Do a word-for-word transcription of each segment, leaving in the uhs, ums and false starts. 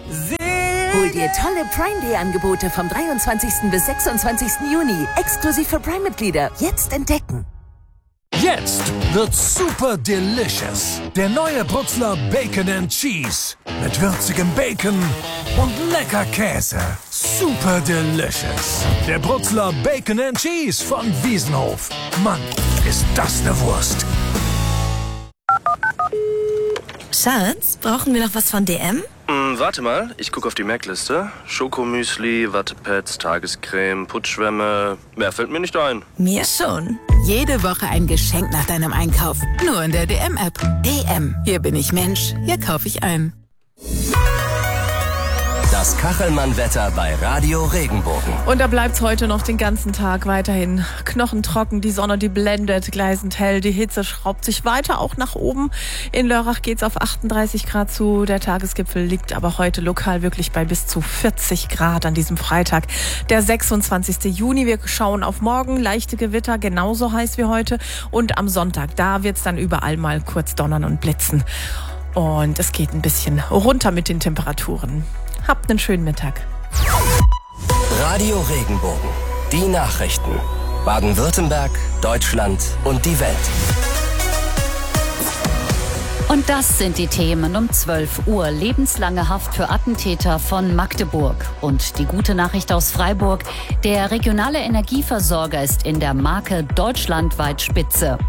Hol dir tolle Prime Day Angebote vom dreiundzwanzigsten bis sechsundzwanzigsten Juni. Exklusiv für Prime-Mitglieder. Jetzt entdecken. Jetzt wird's super delicious. Der neue Brutzler Bacon and Cheese. Mit würzigem Bacon und lecker Käse. Super delicious. Der Brutzler Bacon and Cheese von Wiesenhof. Mann, ist das eine Wurst. Schatz, brauchen wir noch was von D M? Hm, warte mal, ich gucke auf die Merkliste. Schokomüsli, Wattepads, Tagescreme, Putzschwämme. Mehr fällt mir nicht ein. Mir schon. Jede Woche ein Geschenk nach deinem Einkauf. Nur in der D M-App. D M. Hier bin ich Mensch. Hier kaufe ich ein. Das Kachelmann-Wetter bei Radio Regenbogen. Und da bleibt's heute noch den ganzen Tag weiterhin knochentrocken. Die Sonne, die blendet, gleißend hell. Die Hitze schraubt sich weiter auch nach oben. In Lörrach geht's auf achtunddreißig Grad zu. Der Tagesgipfel liegt aber heute lokal wirklich bei bis zu vierzig Grad an diesem Freitag, der sechsundzwanzigsten Juni. Wir schauen auf morgen. Leichte Gewitter, genauso heiß wie heute. Und am Sonntag, da wird's dann überall mal kurz donnern und blitzen. Und es geht ein bisschen runter mit den Temperaturen. Habt einen schönen Mittag. Radio Regenbogen. Die Nachrichten. Baden-Württemberg, Deutschland und die Welt. Und das sind die Themen um zwölf Uhr. Lebenslange Haft für Attentäter von Magdeburg. Und die gute Nachricht aus Freiburg. Der regionale Energieversorger ist in der Marke deutschlandweit Spitze.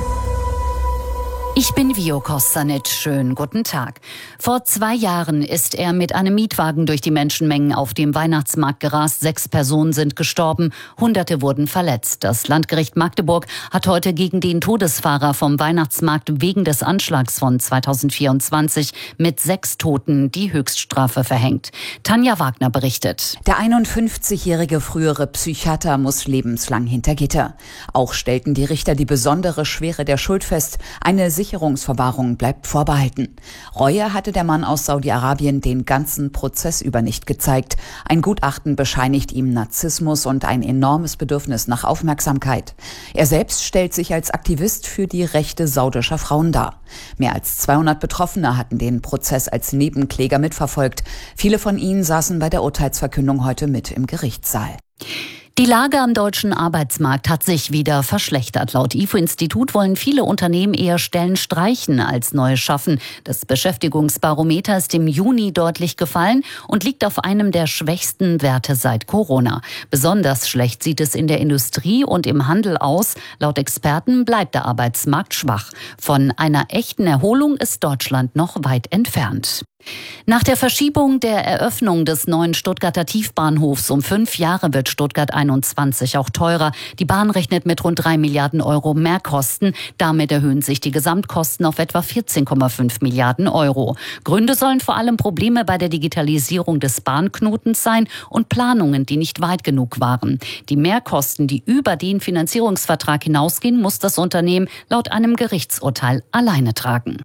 Ich bin Vio Kostanic. Schönen guten Tag. Vor zwei Jahren ist er mit einem Mietwagen durch die Menschenmengen auf dem Weihnachtsmarkt gerast. Sechs Personen sind gestorben, Hunderte wurden verletzt. Das Landgericht Magdeburg hat heute gegen den Todesfahrer vom Weihnachtsmarkt wegen des Anschlags von zweitausendvierundzwanzig mit sechs Toten die Höchststrafe verhängt. Tanja Wagner berichtet. Der einundfünfzigjährige frühere Psychiater muss lebenslang hinter Gitter. Auch stellten die Richter die besondere Schwere der Schuld fest. Eine Sicherungsverwahrung bleibt vorbehalten. Reue hatte der Mann aus Saudi-Arabien den ganzen Prozess über nicht gezeigt. Ein Gutachten bescheinigt ihm Narzissmus und ein enormes Bedürfnis nach Aufmerksamkeit. Er selbst stellt sich als Aktivist für die Rechte saudischer Frauen dar. Mehr als zweihundert Betroffene hatten den Prozess als Nebenkläger mitverfolgt. Viele von ihnen saßen bei der Urteilsverkündung heute mit im Gerichtssaal. Die Lage am deutschen Arbeitsmarkt hat sich wieder verschlechtert. Laut I F O-Institut wollen viele Unternehmen eher Stellen streichen als neue schaffen. Das Beschäftigungsbarometer ist im Juni deutlich gefallen und liegt auf einem der schwächsten Werte seit Corona. Besonders schlecht sieht es in der Industrie und im Handel aus. Laut Experten bleibt der Arbeitsmarkt schwach. Von einer echten Erholung ist Deutschland noch weit entfernt. Nach der Verschiebung der Eröffnung des neuen Stuttgarter Tiefbahnhofs um fünf Jahre wird Stuttgart einundzwanzig auch teurer. Die Bahn rechnet mit rund drei Milliarden Euro Mehrkosten. Damit erhöhen sich die Gesamtkosten auf etwa vierzehn Komma fünf Milliarden Euro. Gründe sollen vor allem Probleme bei der Digitalisierung des Bahnknotens sein und Planungen, die nicht weit genug waren. Die Mehrkosten, die über den Finanzierungsvertrag hinausgehen, muss das Unternehmen laut einem Gerichtsurteil alleine tragen.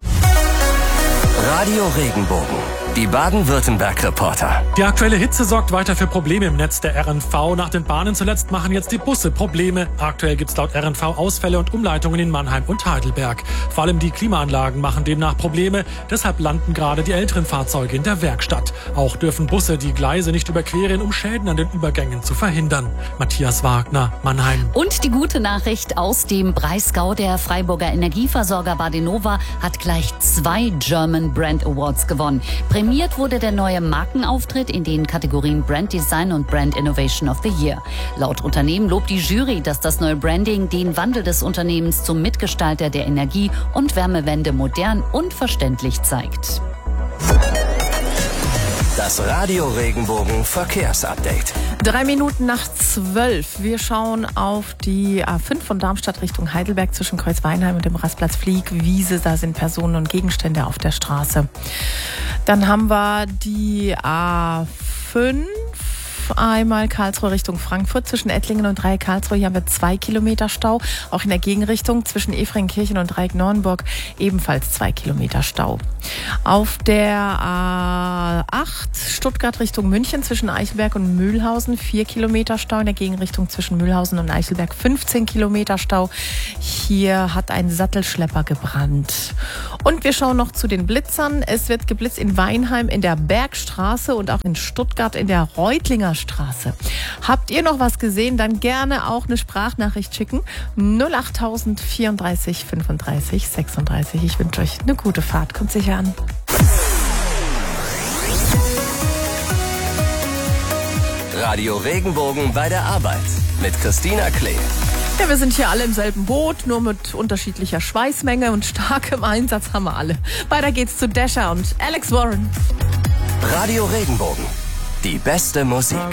Radio Regenbogen. Die Baden-Württemberg-Reporter. Die aktuelle Hitze sorgt weiter für Probleme im Netz der R N V. Nach den Bahnen zuletzt machen jetzt die Busse Probleme. Aktuell gibt es laut R N V Ausfälle und Umleitungen in Mannheim und Heidelberg. Vor allem die Klimaanlagen machen demnach Probleme. Deshalb landen gerade die älteren Fahrzeuge in der Werkstatt. Auch dürfen Busse die Gleise nicht überqueren, um Schäden an den Übergängen zu verhindern. Matthias Wagner, Mannheim. Und die gute Nachricht aus dem Breisgau. Der Freiburger Energieversorger Badenova hat gleich zwei German Brand Awards gewonnen. Prämiert wurde der neue Markenauftritt in den Kategorien Brand Design und Brand Innovation of the Year. Laut Unternehmen lobt die Jury, dass das neue Branding den Wandel des Unternehmens zum Mitgestalter der Energie- und Wärmewende modern und verständlich zeigt. Das Radio Regenbogen Verkehrsupdate. Drei Minuten nach zwölf. Wir schauen auf die A fünf von Darmstadt Richtung Heidelberg zwischen Kreuzweinheim und dem Rastplatz Fliegwiese. Da sind Personen und Gegenstände auf der Straße. Dann haben wir die A fünf Einmal Karlsruhe Richtung Frankfurt zwischen Ettlingen und Dreieck Karlsruhe. Hier haben wir zwei Kilometer Stau. Auch in der Gegenrichtung zwischen Efringkirchen und Dreieck Neuenburg ebenfalls zwei Kilometer Stau. Auf der A acht Stuttgart Richtung München zwischen Eichelberg und Mühlhausen vier Kilometer Stau. In der Gegenrichtung zwischen Mühlhausen und Eichelberg fünfzehn Kilometer Stau. Hier hat ein Sattelschlepper gebrannt. Und wir schauen noch zu den Blitzern. Es wird geblitzt in Weinheim in der Bergstraße und auch in Stuttgart in der Reutlinger Straße. Habt ihr noch was gesehen? Dann gerne auch eine Sprachnachricht schicken. null achttausend vierunddreißig fünfunddreißig sechsunddreißig. Ich wünsche euch eine gute Fahrt. Kommt sicher an. Radio Regenbogen bei der Arbeit mit Christina Klee. Ja, wir sind hier alle im selben Boot, nur mit unterschiedlicher Schweißmenge und starkem Einsatz haben wir alle. Weiter geht's zu Dasher und Alex Warren. Radio Regenbogen, die beste Musik.